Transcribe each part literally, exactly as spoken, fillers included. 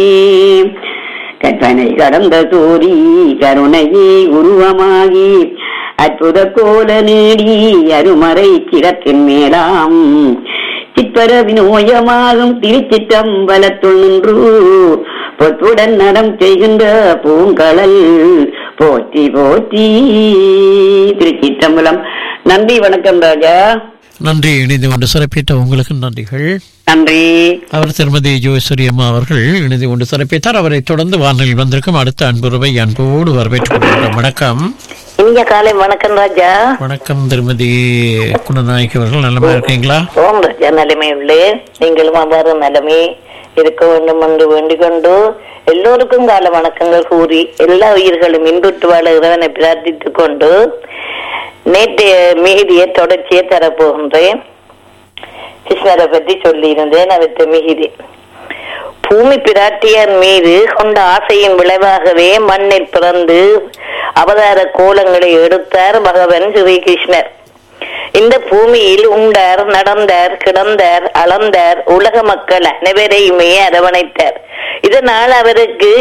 கற்பனை கடந்த சோதி கருணையே உருவமாகி அற்புத கோல நேடி அருமறை சிரத்தின் மேலாம் சிற்பர வினோயமாகும் திருச்சிற்றம்பலத்துள் நின்று பொத்துடன் நடம் செய்கின்ற பூங்கழல் போற்றி போற்றி. திருச்சிற்றம்பலம். நன்றி, வணக்கம் ராஜா. நன்றி. இணைந்து கொண்டு சிறப்பித்த உங்களுக்கு நன்றிகள். நன்றி. அவர் திருமதி ஜோஸ்வரி அம்மா அவர்கள் இணைந்து கொண்டு சிறப்பித்தார். அவரை தொடர்ந்து வானொலியில் வந்திருக்கும் அடுத்த அன்புறவை அன்போடு வரவேற்றுக் கொள்கிறோம். வணக்கம். இனிய காலை வணக்கம் ராஜா. வணக்கம் திருமதி குணநாயகி அவர்கள். நலமா இருக்கீங்களா? ஓம் ராஜா, நலமே உள்ளே. நீங்களும் அவ்வாறு நலமே இருக்க வேண்டும் என்று வேண்டிக் கொண்டு எல்லோருக்கும் கால வணக்கங்கள் கூறி எல்லா உயிர்களும் இன்புற்று வாழ இறைவனை பிரார்த்தித்துக் கொண்டு நேற்றைய மீதியை தொடர்ச்சியை தரப்போகின்றேன். கிருஷ்ணரை பற்றி சொல்லியிருந்தேன். அவற்றை மிகுதி பூமி பிராட்டியார் மீது கொண்ட ஆசையின் விளைவாகவே மண்ணில் பிறந்து அவதார கோலங்களை எடுத்தார் பகவான் ஸ்ரீ கிருஷ்ணர். இந்த பூமியில் உண்டார், நடந்தார், கிடந்தார், அளந்தார், உலக மக்கள் அனைவரையுமே அரவணைத்தார். இதனால் அவருக்கு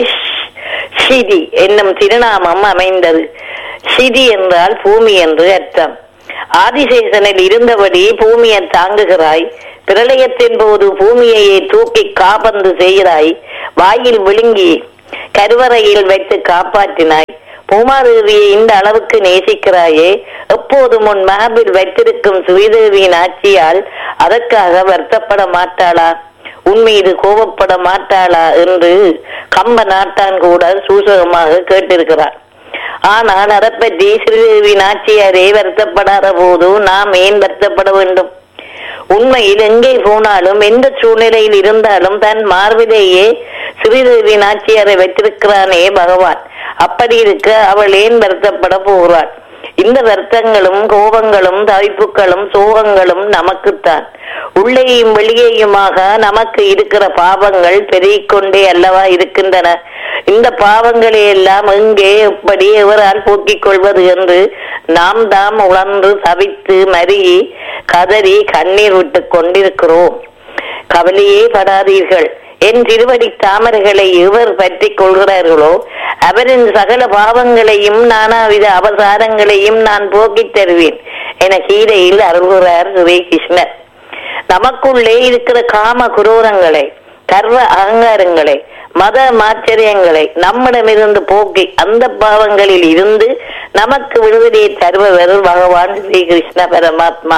சிதி என்னும் திருநாமம் அமைந்தது. சிதி என்றால் பூமி என்று அர்த்தம். ஆதிசேஷனில் இருந்தபடி பூமியை தாங்குகிறாய், பிரளயத்தின் போது பூமியையே தூக்கி காபந்து செய்கிறாய், வாயில் விழுங்கி கருவறையில் வைத்து காப்பாற்றினாய், பூமாதேவியை இந்த அளவுக்கு நேசிக்கிறாயே, எப்போது முன் மரபில் வைத்திருக்கும் ஸ்ரீதேவியின் ஆட்சியால் அதற்காக வருத்தப்பட மாட்டாளா, உன் மீது கோபப்பட மாட்டாளா என்று கம்ப நாட்டான் கூட சூசகமாக கேட்டிருக்கிறார். ஆனால் அதை பற்றி ஸ்ரீதேவியின் ஆட்சியாரே வருத்தப்படாத போது நாம் ஏன் வருத்தப்பட வேண்டும்? உண்மையில் எங்கே போனாலும் எந்த சூழ்நிலையில் இருந்தாலும் தன் மார்பிலேயே ஸ்ரீதேவி நாச்சியாரை வைத்திருக்கிறானே பகவான். அப்படி இருக்க அவள் ஏன் வருத்தப்பட போகிறாள்? இந்த வருத்தங்களும் கோபங்களும் தவிப்புகளும் சோகங்களும் நமக்குத்தான். உள்ளேயும் வெளியேயுமாக நமக்கு இருக்கிற பாவங்கள் பெருகிக்கொண்டே அல்லவா இருக்கின்றன. இந்த பாவங்களை எல்லாம் எங்கே எப்படி எவரால் போக்கிக் கொள்வது என்று நாம் தாம் உணர்ந்து தவித்து மருகி கதறி கண்ணீர் விட்டு கொண்டிருக்கிறோம். கவலையே படாதீர்கள். என் திருவடி தாமரைகளை எவர் பற்றி கொள்கிறார்களோ அவரின் சகல பாவங்களையும் நானாவித அவசாரங்களையும் நான் போக்கித் தருவேன் என கீதையில் அருள்கிறார் ஸ்ரீ கிருஷ்ணர். நமக்குள்ளே இருக்கிற காம குரூரங்களை, கர்வ அகங்காரங்களை, மத மாச்சரியங்களை நம்மிடமிருந்து போக்கி அந்த பாவங்களில் இருந்து நமக்கு விடுதலையை தருபவர் பகவான் ஸ்ரீ கிருஷ்ண பரமாத்மா.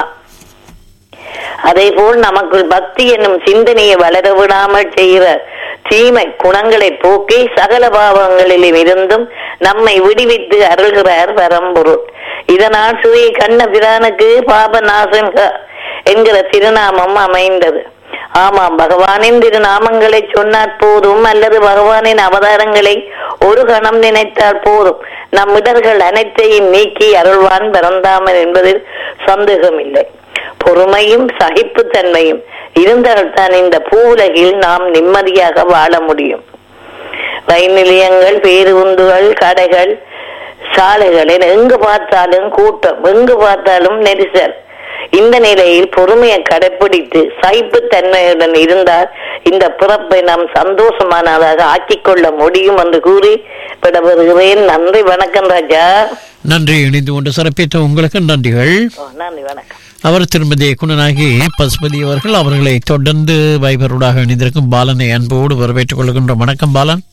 அதே போல் நமக்குள் பக்தி என்னும் சிந்தனையை வளர விடாமல் செய்கிற தீமை குணங்களை போக்கி சகல பாவங்களிலும் இருந்தும் நம்மை விடுவித்து அருள்கிறார் பரம்பொருள். இதனால் ஸ்ரீ கண்ண பிரானுக்கு பாப நாசன்க என்கிற திருநாமம் அமைந்தது. ஆமாம், பகவானின் திருநாமங்களை சொன்னால் போதும், அல்லது பகவானின் அவதாரங்களை ஒரு கணம் நினைத்தால் போதும், நம் இடர்கள் அனைத்தையும் நீக்கி அருள்வான் பரந்தாமன் என்பதில் சந்தேகம் இல்லை. பொறுமையும் சகிப்புத்தன்மையும் இருந்தால்தான் இந்த பூவுலகில் நாம் நிம்மதியாக வாழ முடியும். ரயில் நிலையங்கள், பேருந்துகள், கடைகள், சாலைகளில் எங்கு பார்த்தாலும் கூட்டம், எங்கு பார்த்தாலும் நெரிசல். இந்த நிலையில் பொறுமையை கடைபிடித்து சகிப்புத்தன்மையுடன் இருந்தால் இந்த பிறப்பை நாம் சந்தோஷமானதாக ஆக்கிக் கொள்ள முடியும் என்று கூறி விடப்படுகிறேன். நன்றி, வணக்கம் ராஜா. நன்றி. இணைந்து கொண்டு சிறப்பித்த உங்களுக்கு நன்றிகள். நன்றி, வணக்கம். அவர் திருமதி குணநாயகி பசுபதி அவர்கள். அவர்களை தொடர்ந்து வைபரோடாக இணைந்திருக்கும் பாலனை அன்போடு வரவேற்றுக் கொள்கின்ற. வணக்கம் பாலன்.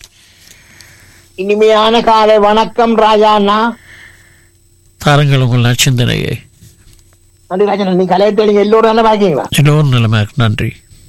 இனிமையான காலை வணக்கம் ராஜா அண்ணா. தாருங்கள் உங்கள் நச்சிந்தனையை. நன்றி ராஜா. நீ கலையத்தை நீங்க எல்லோரும் நல்லா பாக்கீங்களா? எல்லோரும் நிலைமை. நன்றி.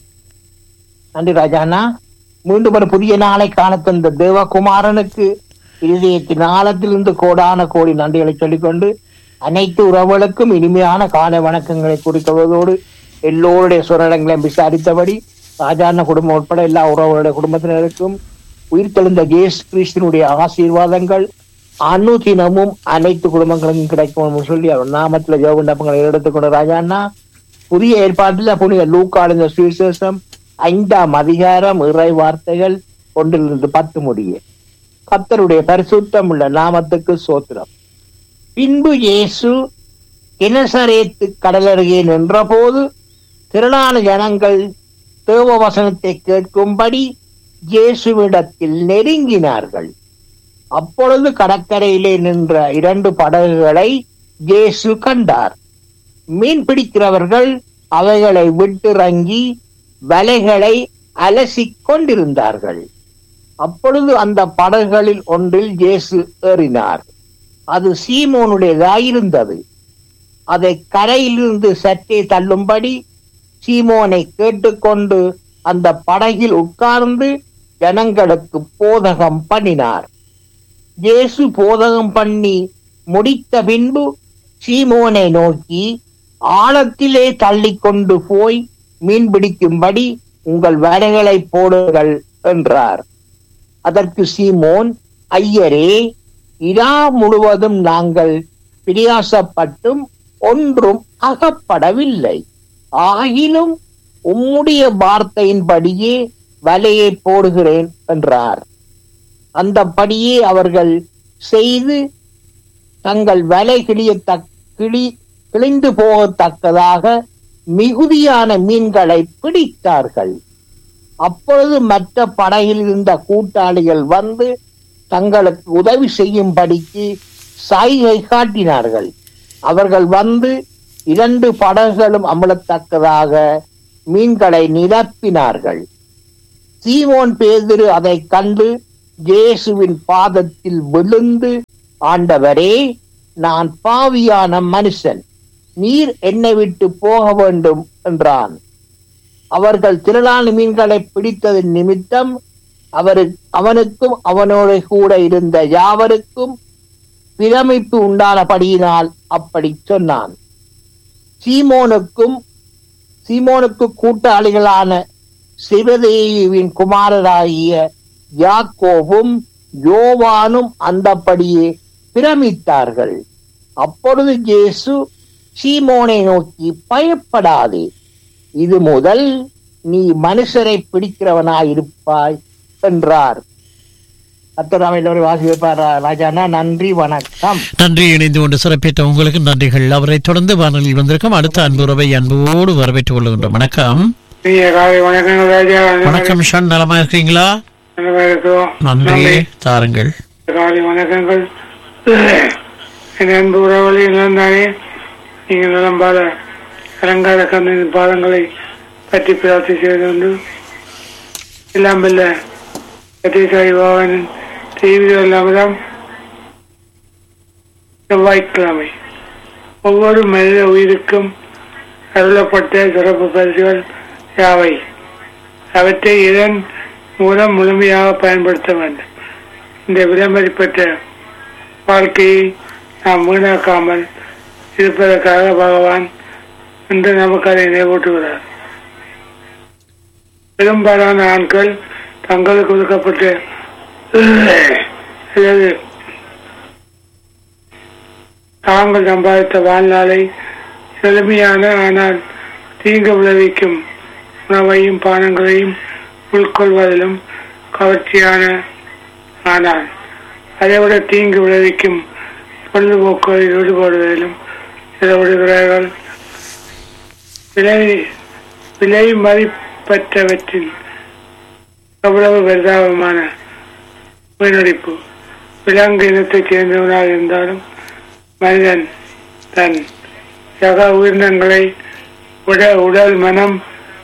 நன்றி ராஜா அண்ணா. மீண்டும் ஒரு புதிய நாளை காண தந்த தேவகுமாரனுக்கு இதயத்தின் ஆழத்திலிருந்து கோடான கோடி நன்றிகளை சொல்லிக்கொண்டு அனைத்து உறவுகளுக்கும் இனிமையான காலை வணக்கங்களை குறிக்கொள்வதோடு எல்லோருடைய சுரடங்களையும் விசாரித்தபடி ராஜாண்ண குடும்பம் உட்பட எல்லா உறவுகளுடைய குடும்பத்தினருக்கும் உயிர்த்தெழுந்த இயேசு கிறிஸ்துவினுடைய ஆசீர்வாதங்கள் அனுதினமும் அனைத்து குடும்பங்களுக்கும் கிடைக்கும் சொல்லி அவர் நாமத்துல ஜெப விண்ணப்பங்களை எடுத்துக்கொண்டு ராஜாண்ணா புதிய ஏற்பாட்டில் புனித லூக்கால் இந்த சுவிசேஷம் ஐந்தாம் அதிகாரம் இறை வார்த்தைகள் ஒன்றிலிருந்து பத்து முடிய. கர்த்தருடைய பரிசுத்தம் உள்ள நாமத்துக்கு சோத்திரம். பின்பு இயேசு கெனசரேத்து கடலருகே நின்ற போது திரளான ஜனங்கள் தேவ வசனத்தை கேட்கும்படி இயேசுவிடத்தில் நெருங்கினார்கள். அப்பொழுது கடற்கரையிலே நின்ற இரண்டு படகுகளை இயேசு கண்டார். மீன் பிடிக்கிறவர்கள் அவைகளை விட்டிறங்கி வலைகளை அலசிக் கொண்டிருந்தார்கள். அப்பொழுது அந்த படகுகளில் ஒன்றில் இயேசு ஏறினார். அது சீமோனுடையதாயிருந்தது. அதை கரையிலிருந்து சற்றே தள்ளும்படி சீமோனை கேட்டுக்கொண்டு அந்த படகில் உட்கார்ந்து ஜனங்களுக்கு போதகம் பண்ணினார். இயேசு போதகம் பண்ணி முடித்த பின்பு சீமோனை நோக்கி, ஆழத்திலே தள்ளி கொண்டு போய் மீன் பிடிக்கும்படி உங்கள் வலைகளை போடுங்கள் என்றார். அதற்கு சீமோன், ஐயரே, இரா முழுவதும் நாங்கள் பிரயாசப்பட்டும் ஒன்றும் அகப்படவில்லை. ஆகிலும் உம்முடைய வார்த்தையின்படியே வலையை போடுகிறேன் என்றார். அந்தபடியே அவர்கள் செய்து தங்கள் வலை கிளிய கிளி கிழிந்து போகத்தக்கதாக மிகுதியான மீன்களை பிடித்தார்கள். அப்பொழுது மற்ற படகில் இருந்த கூட்டாளிகள் வந்து தங்களுக்கு உதவி செய்யும்படிக்கு சாய்கை காட்டினார்கள். அவர்கள் வந்து இரண்டு படகுகளும் அமலத்தக்கதாக மீன்களை நிரப்பினார்கள். சீமோன் பேதுரு அதை கண்டு இயேசுவின் பாதத்தில் விழுந்து, ஆண்டவரே, நான் பாவியான மனுஷன், நீர் என்னை விட்டு போக வேண்டும் என்றான். அவர்கள் திரளான மீன்களை பிடித்ததன் நிமித்தம் அவரு அவனுக்கும் அவனோடு கூட இருந்த யாவருக்கும் பிரமிப்பு உண்டானபடியினால் அப்படி சொன்னான். சீமோனுக்கும் சீமோனுக்கு கூட்டாளிகளான சிவதேவின் குமாரராகிய யாக்கோவும் யோவானும் அந்தபடியே பிரமித்தார்கள். அப்பொழுது இயேசு சீமோனை நோக்கி, பயப்படாதே, இது முதல் நீ மனுஷரை பிடிக்கிறவனாயிருப்பாய் என்றார். ராஜானா, நன்றி, வணக்கம். நன்றி. இணைந்து கொண்டு சிறப்பித்த உங்களுக்கு நன்றிகள். அவரை தொடர்ந்து வானொலியில் வந்திருக்கும் அடுத்த அன்புறவை அன்போடு வரவேற்றுக் கொள்கின்றோம். வணக்கம். வணக்கம் ஷன், நலமா இருக்கீங்களா? நன்றி, தாருங்கள். காலை வணக்கங்கள். என் அன்பு உறவுகளை இழந்தானே, நீங்கள் நலம்பால அலங்கார கண்ணின் பாதங்களை பற்றி பிரார்த்தி செய்து கொண்டு எல்லாம் இல்ல சத்யசாயி பாவன் தீவிர இல்லாமதான் செவ்வாய்க்கிழமை ஒவ்வொரு மனித உயிருக்கும் அருளப்பட்ட சிறப்பு பரிசுகள் யாவை? அவற்றை இதன் மூலம் முழுமையாக பயன்படுத்த வேண்டும். இந்த விளம்பரப்பட்ட வாழ்க்கையை நாம் வீணாக்காமல் இருப்பதற்காக பகவான் இன்று நமக்கு அதை நினைவூட்டுகிறார். பெரும்பாலான ஆண்கள் தங்களுக்கு ஒதுக்கப்பட்ட அல்லது தாங்கள் சம்பாதித்த வாழ்நாளை எளிமையான ஆனால் தீங்கு விளைவிக்கும் உணவையும் பானங்களையும் உட்கொள்வதிலும் கவர்ச்சியான ஆனால் அதைவிட தீங்கு விளைவிக்கும் பொழுதுபோக்குகளில் ஈடுபடுவதிலும் ஈடுபடுகிறார்கள். விலை விலை மதிப்பற்றவற்றின் எவ்வளவு பரிதாபமான வீணடிப்பு. விலங்கு இனத்தைச் சேர்ந்தவனாக இருந்தாலும் மனிதன் தன் சக உயிரினங்களை உட உடல் மனம்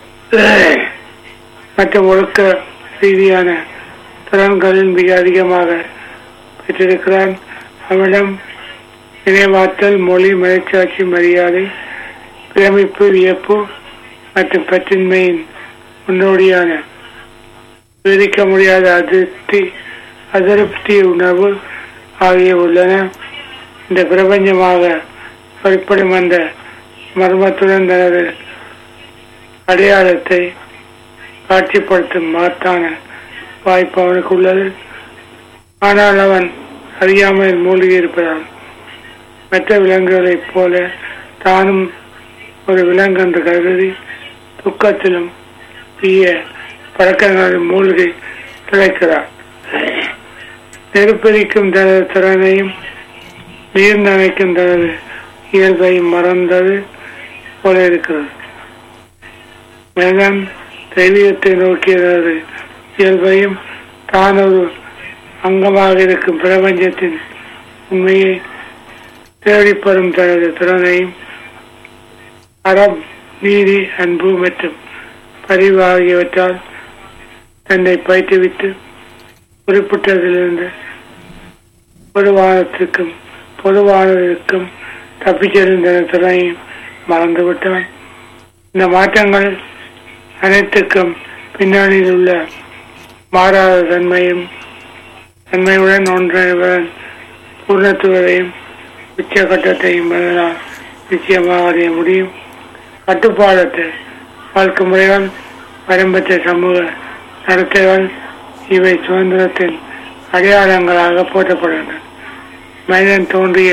மற்றும் ஒழுக்க ரீதியான திறன்களில் மிக அதிகமாக பெற்றிருக்கிறான். அவனிடம் நினைவாற்றல், மொழி, மனச்சாட்சி, மரியாதை, பிரமிப்பு, வியப்பு மற்றும் பற்றின்மையின் முன்னோடியான விவரிக்க முடியாத அதிருப்தி அதிருப்தி உணர்வு ஆகிய உள்ளன. இந்த பிரபஞ்சமாக வெளிப்படும் அந்த மர்மத்துடன் தனது அடையாளத்தை காட்சிப்படுத்தும் மகத்தான வாய்ப்பு அவனுக்கு உள்ளது. ஆனால் அவன் அறியாமல் மூழ்கி இருப்பதால் மற்ற விலங்குகளைப் போல தானும் ஒரு விலங்கு என்று கருதி துக்கத்திலும் தீய பழக்கங்களில் மூழ்கி திளைக்கிறார். நெருப்பெரிக்கும் தனது திறனையும் நீர் நனைக்கும் தனது இயல்பையும் மறந்தது போல இருக்கிறது. மனிதன் தெய்வீகத்தை நோக்கியது இயல்பையும் தான் ஒரு அங்கமாக இருக்கும் பிரபஞ்சத்தின் உண்மையை தேடிப்படும் தனது திறனையும் அறம், நீதி, அன்பு மற்றும் பரிவு ஆகியவற்றால் தன்னை பயிற்றுவித்து குறிப்பிட்டதிலிருந்து பொதுவானத்திற்கும் பொதுவானதற்கும் தப்பிச்செறிந்த திறனையும் மறந்துவிட்டான். இந்த மாற்றங்கள் அனைத்துக்கும் பின்னணியில் உள்ள மாறாத தன்மையும் தன்மையுடன் ஒன்றுடன் பூர்ணத்துவதையும் உச்சகட்டத்தையும் அதனால் நிச்சயமாக அறிய முடியும். கட்டுப்பாடற்ற வாழ்க்கை முறைகள், வரம்பற்ற சமூக நடத்தைகள் இவை சுதந்திரத்தின் அடையாளங்களாக போற்றப்படுகின்றன. மனிதன் தோன்றிய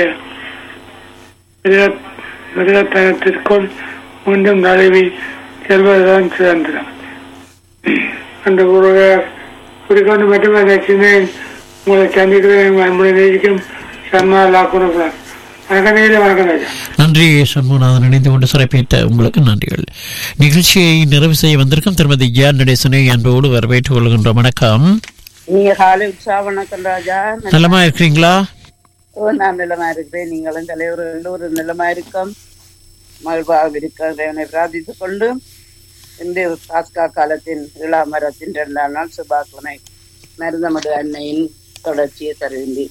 மிருகத்தனத்திற்குள் மீண்டும் நழுவி செல்வதுதான் சுதந்திரம். அந்த குறிக்கொண்டு மட்டுமே அந்த சிந்தனை உங்களை சந்திக்கிறேன். அன்புடன் நேசிக்கும் சர்மா லாக்குறேன். வணக்கம் நேரில் வணக்கம் ராஜா. நன்றி சண்முகநாதன், இணைந்து கொண்டு சிறப்பித்த உங்களுக்கு நன்றிகள். நிகழ்ச்சியை நிறைவு செய்ய வந்திருக்கும் திருமதி ஜியா நடேசனை அன்போடு வரவேற்றுக் கொள்கின்ற வணக்கம். நீங்க காலை உற்சாக வணக்கம் ராஜா. நலமா இருக்கிறீங்களா? ஓ, நான் நிலமா இருக்கிறேன். நீங்களும் தலைவர் எல்லோரும் நிலமா இருக்கும், மகிழ்வாக இருக்க பிரார்த்தித்துக் கொண்டு இந்த பாஸ்கா காலத்தின் இளாமரத்தின் இரண்டாம் நாள் சுபாக்கிழமை மருதமடு அன்னையின் தொடர்ச்சியை தருகின்றேன்.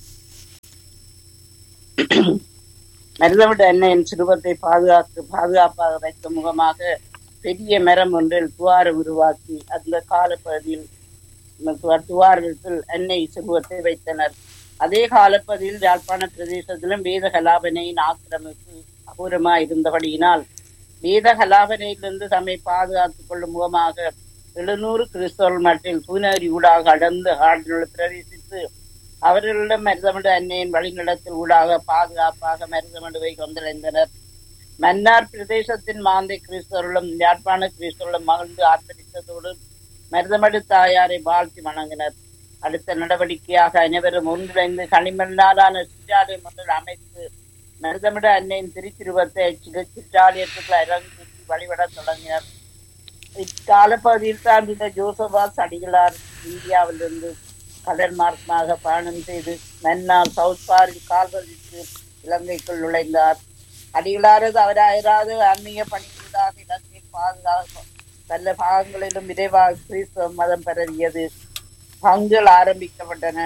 மருதமடு அன்னையின் சிறுவத்தை பாதுகாத்து பாதுகாப்பாக வைக்கும் முகமாக பெரிய மரம் ஒன்றில் துவார உருவாக்கி அந்த காலப்பகுதியில் துவாரத்தில் அன்னை சிறுவத்தை வைத்தனர். அதே காலப்பகுதியில் யாழ்ப்பாண பிரதேசத்திலும் வேத கலாபனையின் ஆக்கிரமிப்பு அபூரமாக இருந்தபடியினால் வேத கலாபனையிலிருந்து தம்மை பாதுகாத்துக் கொள்ளும் முகமாக எழுநூறு கிறிஸ்தவர்கள் மட்டில் பூநகரி ஊடாக அடர்ந்து ஆற்றினுள் பிரவேசித்து அவர்களிடம் மருதமடு அன்னையின் வழிநடத்தில் ஊடாக பாதுகாப்பாக மருதமடுவை கொண்டடைந்தனர். மன்னார் பிரதேசத்தின் மாந்தை கிறிஸ்தவர்களும் யாழ்ப்பாண கிறிஸ்தவர்களும் மகிழ்ந்து ஆர்ப்பரித்ததோடு மருதமடு தாயாரை வாழ்த்தி வணங்கினர். அடுத்த நடவடிக்கையாக அனைவரும் ஒன்றிணைந்து களிமண்ணாலான சிற்றாலயம் ஒன்றில் அமைத்து மருதமடு அன்னையின் திருச்சிருவத்தை சிற்றாலயத்துக்கு இறங்கி வழிபடத் தொடங்கினர். இக்காலப்பகுதியில் தான் இந்த ஜோசபாஸ் அடிகளார் இந்தியாவிலிருந்து கடல் மார்க்கமாக பயணம் செய்து மன்னார் சவுத் பாரில் கால்வதித்து இலங்கைக்குள் நுழைந்தார். அடிகளாரது அவராயிராது ஆன்மீக பணிகளாக இலங்கையில் பாதுகாப்பு பல பாகங்களிலும் விரைவாக கிறிஸ்தவ மதம் பரவியது. பங்குகள் ஆரம்பிக்கப்பட்டன.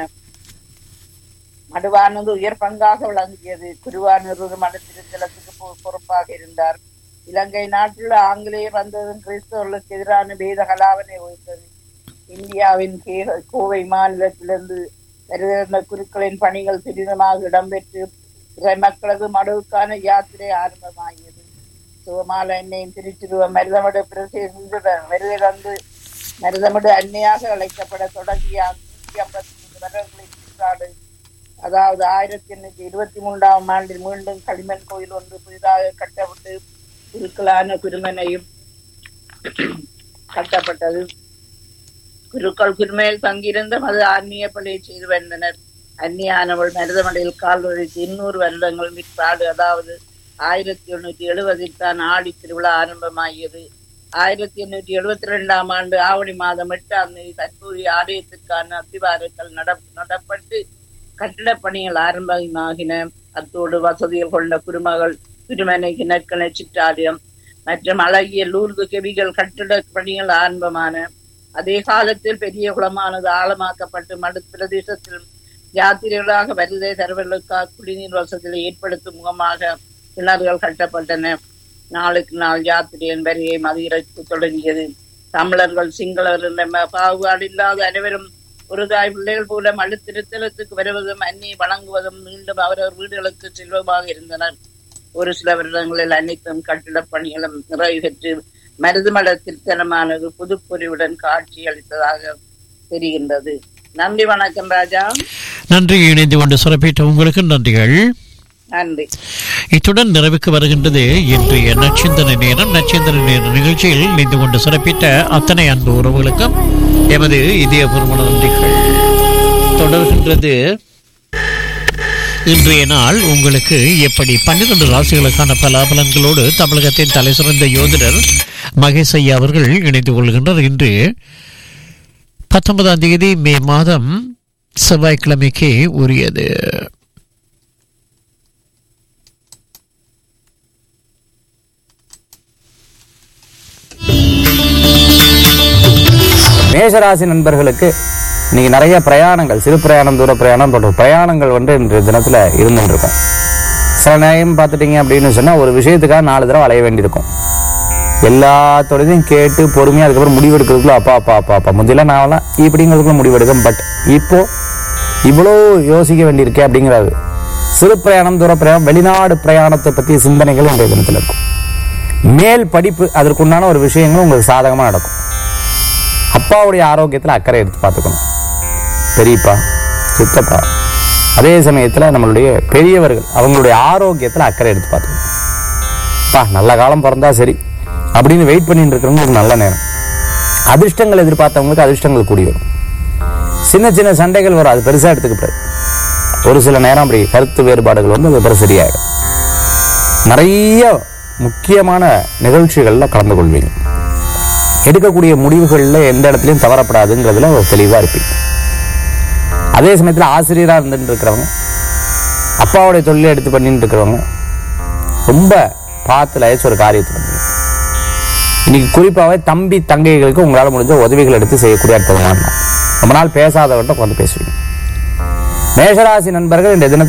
மடுவானது உயர் பங்காக விளங்கியது. குருவானூர் மடத்திருத்தலத்துக்கு பொறுப்பாக இருந்தார். இலங்கை நாட்டில் ஆங்கிலேயர் வந்ததும் கிறிஸ்தவர்களுக்கு எதிரான வேத கலாவனை வகித்தது. இந்தியாவின் கோவை மாநிலத்திலிருந்து வருகிற குருக்களின் பணிகள் துரிதமாக இடம்பெற்று மக்களது மடுவுக்கான யாத்திரை ஆரம்பமாகியது. சிவமால அன்னையின் திருச்சிருவம் மருதமடு பிரதேசத்துடன் வருகிறது மருதமடு அன்னையாக அழைக்கப்பட தொடங்கிய நூற்றி ஐம்பத்தி மூன்று வருடங்களின் பிற்பாடு, அதாவது ஆயிரத்தி எண்ணூற்றி இருபத்தி மூன்றாம் ஆண்டில் மீண்டும் களிமண் கோயில் ஒன்று புதிதாக கட்டப்பட்டு குருக்களான குருமனையும் கட்டப்பட்டது. குருக்கள் குருமையில் தங்கியிருந்த மது ஆன்மீக பணியை செய்து வந்தனர். அந்நியானவள் மருதமடையில் கால் வழித்து இன்னூறு வருடங்கள் பிற்பாடு, அதாவது ஆயிரத்தி எண்ணூற்றி எழுபதில் தான் ஆடி திருவிழா ஆரம்பமாகியது. ஆயிரத்தி எண்ணூற்றி எழுபத்தி இரண்டாம் ஆண்டு ஆவணி மாதம் எட்டாம் தேதி தற்போதைய ஆலயத்திற்கான அத்திவாரங்கள் நடப்பட்டு கட்டிடப் பணிகள் ஆரம்பமாகின. அத்தோடு வசதிகள் கொண்ட குருமகள் திருமனை கிணக்கண சிற்றாலயம் மற்றும் அழகிய லூர்து கெவிகள் கட்டிட பணிகள் ஆரம்பமான. அதே காலத்தில் பெரிய குளமானது ஆழமாக்கப்பட்டு மடு பிரதேசத்தில் யாத்திரைகளாக வருகை தருவர்களுக்காக குடிநீர் வசதிகளை ஏற்படுத்தும் முகமாக கிணறுகள் கட்டப்பட்டன. நாளுக்கு நாள் யாத்திரையின் வருகையை அதிகரித்து தொடங்கியது. தமிழர்கள் சிங்களர்கள் பாகுபாடு இல்லாத அனைவரும் ஒரு தாய் பிள்ளைகள் போல மடுத்திருத்தலத்துக்கு வருவதும் அன்னை வழங்குவதும் மீண்டும் அவரவர் வீடுகளுக்கு செல்வமாக இருந்தனர். ஒரு சில வருடங்களில் அனைத்தும் கட்டிடப் பணிகளும் நிறைவு பெற்று மருதமட திருத்தலமானது புதுப்பொறிவுடன் காட்சி அளித்ததாக தெரிகின்றது. நன்றி, வணக்கம் ராஜா. நன்றி, இணைந்து கொண்டு சிறப்பித்த உங்களுக்கு நன்றிகள். நன்றி. இத்துடன் நிறைவுக்கு வருகின்றது இன்றைய நட்சத்திர நேரம். நட்சத்திர நேர நிகழ்ச்சியில் இணைந்து கொண்டு சிறப்பித்த அத்தனை அன்பு உறவுகளுக்கும் எமது இதயபூர்வ நன்றிகள். தொடர்கின்றது இன்றைய நாள் உங்களுக்கு எப்படி பன்னிரண்டு ராசிகளுக்கான பலாபலன்களோடு தமிழகத்தின் தலை சிறந்த யோதிடர் மகேஷ் ஐயா அவர்கள் இணைந்து கொள்கின்றார். இன்று பத்தொன்பதாம் தேதி மே மாதம் செவ்வாய்க்கிழமைக்கு உரியது. மேஷராசி நண்பர்களுக்கு இன்னைக்கு நிறைய பிரயாணங்கள், சிறு பிரயாணம், தூர பிரயாணம் போன்ற பிரயாணங்கள் வந்து இன்றைய தினத்துல இருந்துட்டு இருக்கும். சில நேரம் பார்த்துட்டீங்க அப்படின்னு சொன்னா ஒரு விஷயத்துக்காக நாலு தடவை அலைய வேண்டியிருக்கும். எல்லாத்தோடையும் கேட்டு பொறுமையா அதுக்கப்புறம் முடிவெடுக்கிறதுக்குள்ள அப்பா அப்பா அப்பா அப்பா முதல்ல நான்லாம் இப்படிங்கிறதுக்குள்ள முடிவெடுக்கும். பட் இப்போ இவ்வளோ யோசிக்க வேண்டியிருக்கே அப்படிங்கிறாரு. சிறு பிரயாணம், தூர பிரயாணம், வெளிநாடு பிரயாணத்தை பற்றிய சிந்தனைகள் இன்றைய தினத்தில் இருக்கும். மேல் படிப்பு அதற்குண்டான ஒரு விஷயங்களும் உங்களுக்கு சாதகமாக நடக்கும். அப்பாவுடைய ஆரோக்கியத்தில் அக்கறை எடுத்து பார்த்துக்கணும். பெரியப்பா, சித்தப்பா, அதே சமயத்தில் நம்மளுடைய பெரியவர்கள் அவங்களுடைய ஆரோக்கியத்தில் அக்கறை எடுத்து பார்த்துக்கணும். பா நல்ல காலம் பிறந்தா சரி அப்படின்னு வெயிட் பண்ணிட்டு இருக்கிறவங்களுக்கு நல்ல நேரம். அதிர்ஷ்டங்கள் எதிர்பார்த்தவங்களுக்கு அதிர்ஷ்டங்கள் கூடி வரும். சின்ன சின்ன சண்டைகள் வரும், அது பெருசாக எடுத்துக்கப்படாது. ஒரு சில நேரம் அப்படி கருத்து வேறுபாடுகள் வந்து அது பிறகு சரியாயிடும். நிறைய முக்கியமான நிகழ்ச்சிகளில் கலந்து கொள்வீங்க. எடுக்கக்கூடிய முடிவுகளில் எந்த இடத்துலையும் தவறப்படாதுங்கிறதுல ஒரு தெளிவாக இருப்பீங்க. அதே சமயத்தில் ஆசிரியராக இருந்துட்டு இருக்கிறவங்க, அப்பாவுடைய தொழிலை எடுத்து பண்ணிட்டு இருக்கிறவங்க ரொம்ப பார்த்து லயச்சு ஒரு காரியத்தை பண்ணுவீங்க. இன்னைக்கு குறிப்பாகவே தம்பி தங்கைகளுக்கு உங்களால் முடிஞ்ச உதவிகள் எடுத்து செய்யக்கூடிய அற்புதமான நாள். ரொம்ப நாள் பேசாதவர்கிட்ட உட்காந்து பேசுவீங்க. மேஷராசி நண்பர்கள் இந்த தினத்தில்